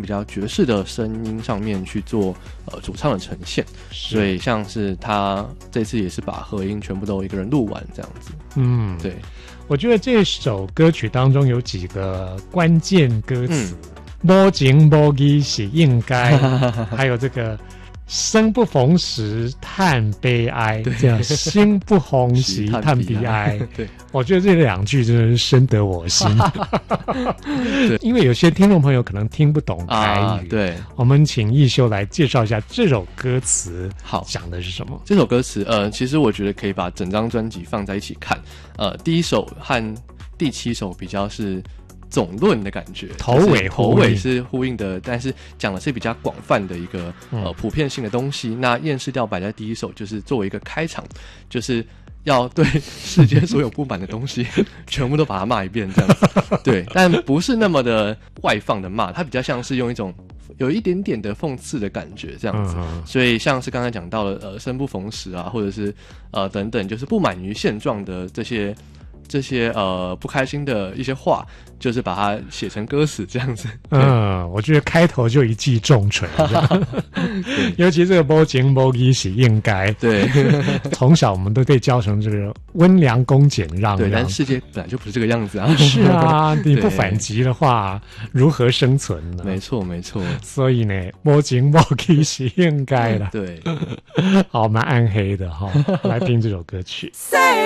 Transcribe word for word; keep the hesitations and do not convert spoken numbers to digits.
比较爵士的声音上面去做呃主唱的呈现，所以像是他这次也是把和音全部都一个人录完这样子。 嗯， 对， 我觉得这首歌曲当中有几个关键歌词，无情无义是应该，还有这个生不逢时叹悲哀，这样心不红时叹悲哀。 对， 我觉得这两句真的是深得我心。对，因为有些听众朋友可能听不懂台语，啊、 对， 我们请奕修来介绍一下这首歌词， 好， 讲的是什么？ 这首歌词，呃，其实我觉得可以把整张专辑放在一起看。呃，第一首和第七首比较是总论的感觉， 头尾头尾是呼应的，但是讲的是比较广泛的一个呃普遍性的东西。嗯、那厌世调摆在第一首，就是作为一个开场，就是要对世间所有不满的东西全部都把它骂一遍这样子。对，但不是那么的外放的骂，它比较像是用一种有一点点的讽刺的感觉这样子。嗯、所以像是刚才讲到的呃生不逢时啊，或者是呃等等，就是不满于现状的这些。这些呃不开心的一些话，就是把它写成歌词这样子。 嗯，我觉得开头就一记重锤，尤其这个无情无义是应该。对，从小我们都被教成这个温良恭俭让。 对，但世界本来就不是这个样子啊。 是啊，你不反击的话，如何生存呢？ 没错，没错。 所以呢，无情无义是应该的。 对， 好，蛮暗黑的哈。来听这首歌曲。